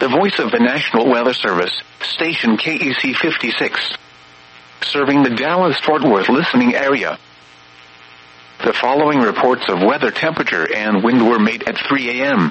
the voice of the National Weather Service, station KEC 56. Serving the Dallas-Fort Worth listening area. The following reports of weather, temperature, and wind were made at 3 a.m.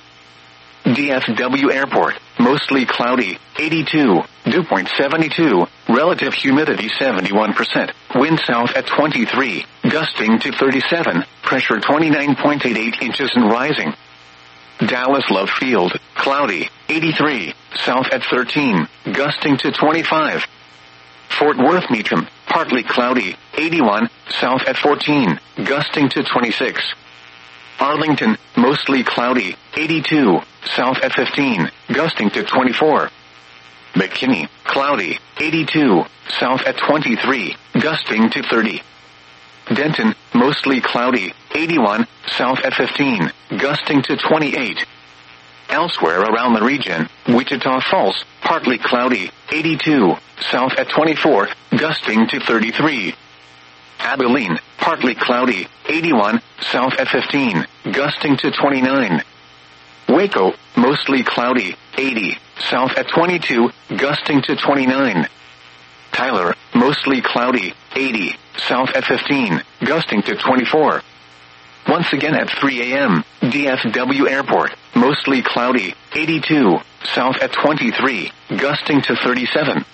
DFW Airport, mostly cloudy, 82, dew point 72, relative humidity 71%, wind south at 23, gusting to 37, pressure 29.88 inches and rising. Dallas Love Field, cloudy, 83, south at 13, gusting to 25. Fort Worth Meacham, partly cloudy, 81, south at 14, gusting to 26. Arlington, mostly cloudy, 82, south at 15, gusting to 24. McKinney, cloudy, 82, south at 23, gusting to 30. Denton, mostly cloudy, 81, south at 15, gusting to 28. Elsewhere around the region, Wichita Falls, partly cloudy, 82, south at 24, gusting to 33. Abilene, partly cloudy, 81, south at 15, gusting to 29. Waco, mostly cloudy, 80, south at 22, gusting to 29. Tyler, mostly cloudy, 80, south at 15, gusting to 24. Once again at 3 a.m., DFW Airport, mostly cloudy, 82, south at 23, gusting to 37.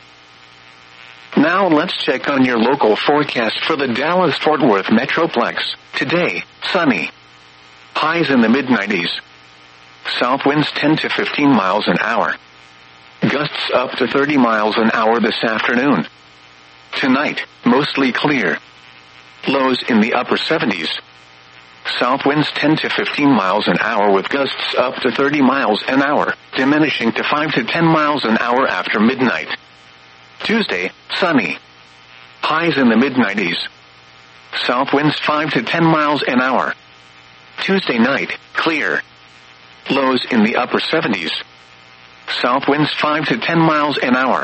Now let's check on your local forecast for the Dallas-Fort Worth Metroplex. Today, sunny. Highs in the mid-90s. South winds 10 to 15 miles an hour. Gusts up to 30 miles an hour this afternoon. Tonight, mostly clear. Lows in the upper 70s. South winds 10 to 15 miles an hour with gusts up to 30 miles an hour, diminishing to 5 to 10 miles an hour after midnight. Tuesday, sunny. Highs in the mid-90s. South winds 5 to 10 miles an hour. Tuesday night, clear. Lows in the upper 70s. South winds 5 to 10 miles an hour.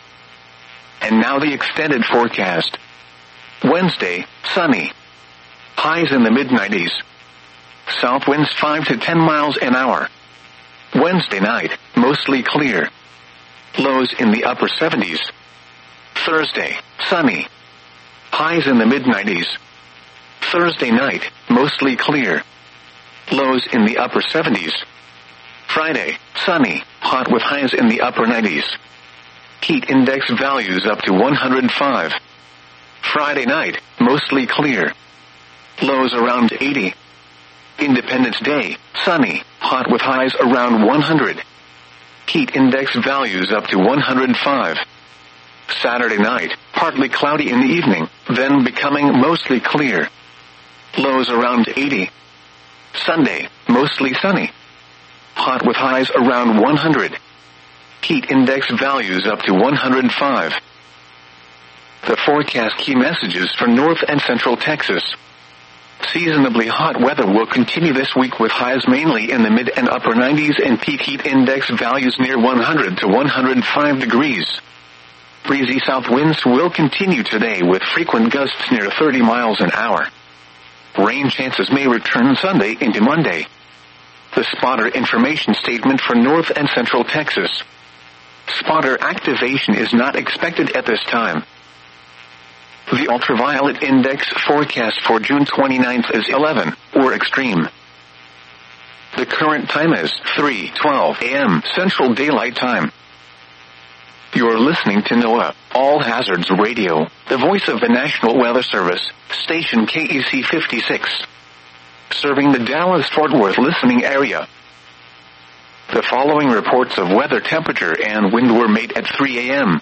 And now the extended forecast. Wednesday, sunny. Highs in the mid-90s. South winds 5 to 10 miles an hour. Wednesday night, mostly clear. Lows in the upper 70s. Thursday, sunny. Highs in the mid-90s. Thursday night, mostly clear. Lows in the upper 70s. Friday, sunny, hot with highs in the upper 90s. Heat index values up to 105. Friday night, mostly clear. Lows around 80. Independence Day, sunny, hot with highs around 100. Heat index values up to 105. Saturday night, partly cloudy in the evening, then becoming mostly clear. Lows around 80. Sunday, mostly sunny. Hot with highs around 100. Heat index values up to 105. The forecast key messages for North and Central Texas. Seasonably hot weather will continue this week with highs mainly in the mid and upper 90s and peak heat index values near 100 to 105 degrees. Breezy south winds will continue today with frequent gusts near 30 miles an hour. Rain chances may return Sunday into Monday. The spotter information statement for North and Central Texas. Spotter activation is not expected at this time. The ultraviolet index forecast for June 29th is 11, or extreme. The current time is 3:12 a.m. Central Daylight Time. You're listening to NOAA, All Hazards Radio, the voice of the National Weather Service, station KEC 56. Serving the Dallas-Fort Worth listening area. The following reports of weather, temperature, and wind were made at 3 a.m.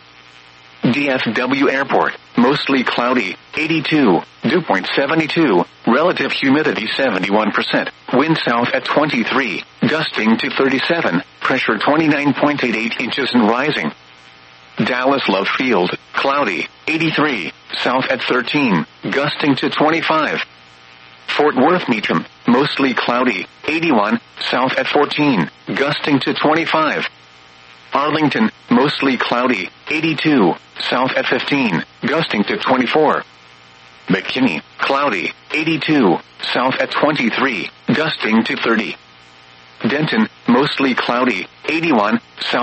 DFW Airport, mostly cloudy, 82, dew point 72, relative humidity 71%, wind south at 23, gusting to 37, pressure 29.88 inches and rising. Dallas Love Field, cloudy, 83, south at 13, gusting to 25. Fort Worth Meacham, mostly cloudy, 81, south at 14, gusting to 25. Arlington, mostly cloudy, 82, south at 15, gusting to 24. McKinney, cloudy, 82, south at 23, gusting to 30. Denton, mostly cloudy, 81, south